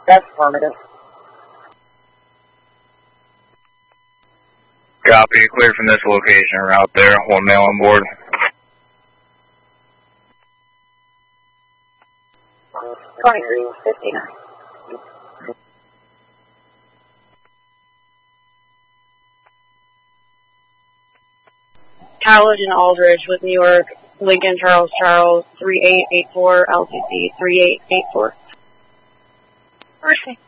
That's affirmative. Copy, clear from this location. Route there, 1 male on board. 2359. Howard and Aldridge with New York, Lincoln, Charles, 3884, LCC 3884. Mercy.